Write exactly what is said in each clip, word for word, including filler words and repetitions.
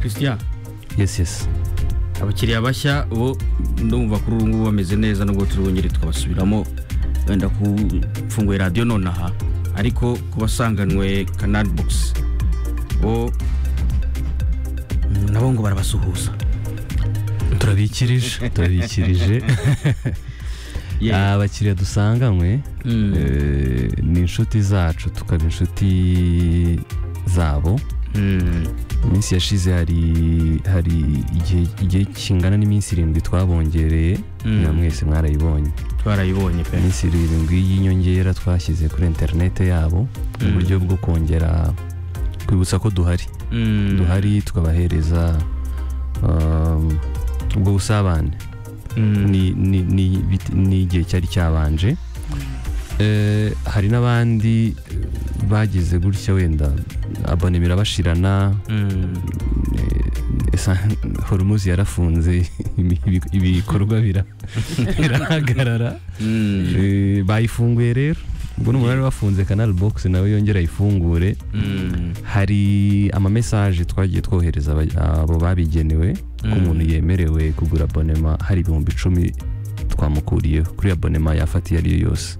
Christian. Yes yes. Abakiriya bashya bo ndumva kuri ubu ngubu bameze neza nubwo turongere twabasubiramo wenda kufunguye radio nonaha ariko kubasanganwe Canal Box bo nabo ngo barabasuhuza. Turabikirije turabikirije abakiriya dusanganywe ni inshuti zacu tukaba inshuti zabo. Iminsi yashize hari hari igihe kingana n'iminsi irindwi twabongereye na mwese mwarayibonye twarayibonye pe. Iminsi irindwi y'inyongera twashyize kuri internet yabo mu buryo bwo kongera kwibutsa ko duhari duhari tukabahereza ubwo busabane ni ni ni igihe cyari cyabanje. Hari n'abandi bagize gutya wenda abone birabashirana hormuzi yarafunze ibikorwa birahagarara bayifunguye rero ubwo n'umuntu wafunze Canal Box nawe yongera ifungure. Hari ama message twagiye twohereza abo babigenewe ko umuntu yemerewe kugura abonema hari ibihumbi icumi twamukuriye kuri abonema yafatiye ari yose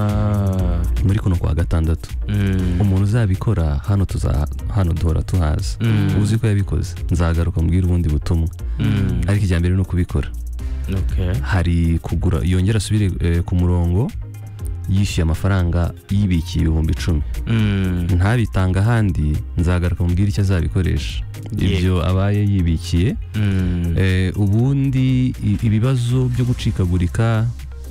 muri kuno kwa gatandatu. Umuntu uzabikora hano tuza hano duhora tuhaza uzi ko yabikoze nzagaruka mbwira ubundi butumwa ariko ijyambere no kubikora. Hari kugura yongera asubire ku murongo yishyuye amafaranga yibikiye ibihumbi icumi ntabitanga ahandi nzagaruka mbwira icyo azabikoresha ibyo abaye yibikiye. Ubundi ibibazo byo gucikagurika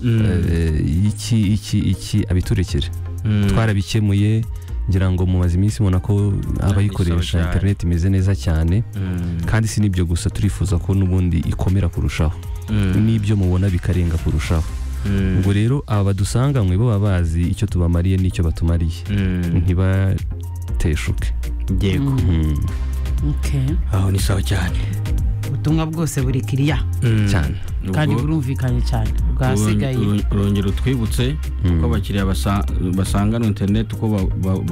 iki iki iki abiturekere twarabikemuye ngira ngo mumaze iminsi mubona ko abayikoresha internet imeze neza cyane kandi si nibyo gusa turifuza ko nubundi ikomera kurushaho nibyo mubona bikarenga kurushaho. Ubwo rero aba badusanganywe bo babazi icyo tubamariye n'icyo batumariye ntibateshuke. Yego. Okay. Aho ni sawa cyane. Ubutumwa bwose buri kiriya cyane kandi burumvikanye cyane bwasigaye. Urongera twibutse ko abakiriya basanganwe internet uko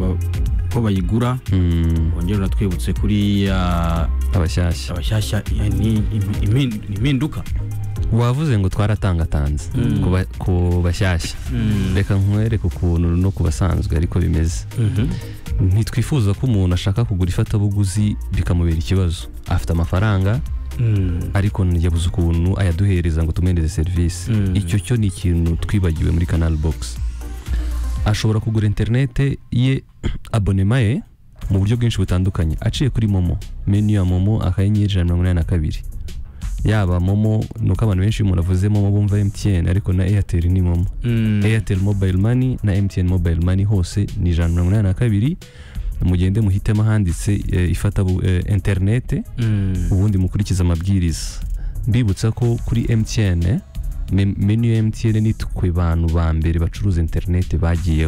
ko bayigura wongera twibutse kuri abashyashya abashyashya ni impinduka wavuze ngo twaratangatanze ku bashyashya. Reka nkwereke ukuntu no kubasanzwe ariko bimeze. Ntitwifuza ko umuntu ashaka kugura ifatabuguzi bikamubera ikibazo afite amafaranga ariko yabuze ukuntu ayaduhereza ngo tumendeze service. Icyo cyo ni ikintu twibagiwe muri Canal Box. Ashobora kugura internet ye abonema ye mu buryo bwinshi butandukanye aciye kuri Momo menu ya Momo akanyenyeri ijana na mirongo inani na kabiri yaba Momo nuko abantu benshi umuntu avuze Momo bumva M T N ariko na Airtel ni Momo. Airtel Mobile Money na M T N Mobile Money hose ni ijana na mirongo inani na kabiri mugende muhitemo handitse ifata internet ubundi mukurikiza amabwiriza. Mbibutsa ko kuri M T N menu ya M T N nitwe bantu ba mbere bacuruza internet bagiyeho.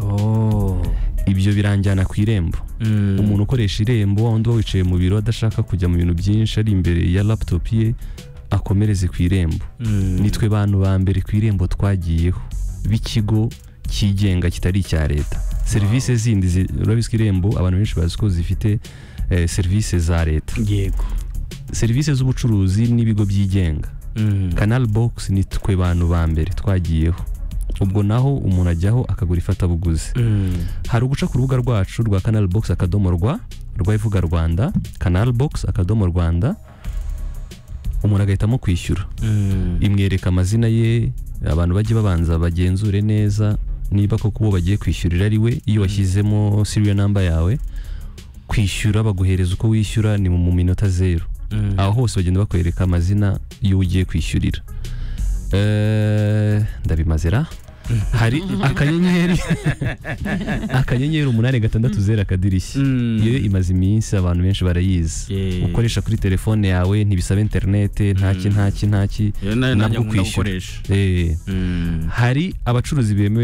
Oh, ibyo biranjyana ku irembo. Umuntu ukoresha irembo wundi wicaye mu biro adashaka kujya mu bintu byinshi ari imbere ya laptop ye akomereze ku irembo. Nitwe bantu ba mbere ku irembo twagiyeho b'ikigo kigenga kitari icya leta. Service zindi urabiswe irembo abantu benshi bazi ko zifite service za leta. Yego. Service z'ubucuruzi n'ibigo byigenga. Canal Box nitwe bantu ba mbere twagiyeho. Ubwo naho umuntu ajyaho akagura ifatabuguzi. Hari uguca ku rubuga rwacu rwa Canal Box akadomo rwa rwa ivuga Rwanda Canal Box akadomo Rwanda umuntu agahitamo kwishyura. Imwereka amazina ye abantu bajye babanza bagenzure neza niba koko uwo bagiye kwishyurira ari we. Iyo washyizemo serial number yawe kwishyura baguhereza uko wishyura ni mu minota zero. Aho hose bagenda bakwereka amazina y'uwo ugiye kwishyurira. Ndabimazera hari akanyenyeri akanyenyeri umunani gatandatu zero akadirishya. Iyo imaze iminsi abantu benshi barayizi. Ukoresha kuri telefone yawe ntibisaba internet ntaki ntaki ntaki nabwo kwishyura. Hari abacuruzi bemewe